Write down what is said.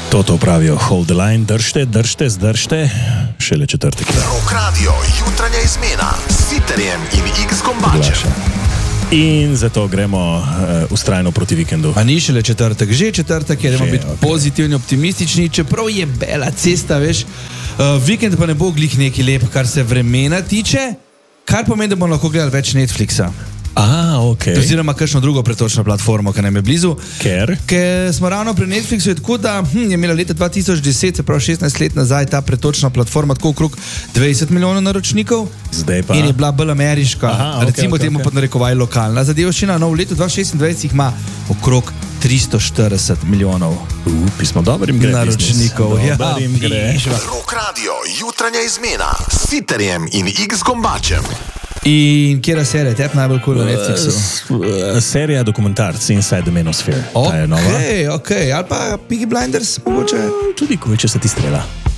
To pravijo, hold the line, zdržte, šele četrtek. Rock Radio, jutranja izmena s Siterjem in X-Gombačem. In zato gremo ustrajno proti vikendu. A ni šele četrtek, že četrtek, idemo biti pozitivni, optimistični, čeprav je bela cesta, veš. Vikend pa ne bo glih neki lep, kar se vremena tiče, kar pomeni, da bomo lahko gledali več Netflixa. Ok. Oziroma kakšno drugo pretočno platformo, ki nam je blizu. Ker smo ravno pri Netflixu, je tako, da je imela leta 2010, se pravi 16 let nazaj, ta pretočna platforma tako okrog 20 milijonov naročnikov. Zdaj pa. In je bila bolj ameriška, recimo temu pod narekovaj lokalna zadevščina. No, v letu 2026 jih ima okrog 340 milijonov pismo dobrim gre naročnikov. Dobrim gre. Rock Radio, jutranja izmena s Siterjem in X-Gombačem. In kjera serija tebi najbolj cool na Netflixu? Serija dokumentarc Inside the Manosphere. Ta je nova. Ok, ali pa Peaky Blinders mogoče? Tudi Kuj, če se ti strela.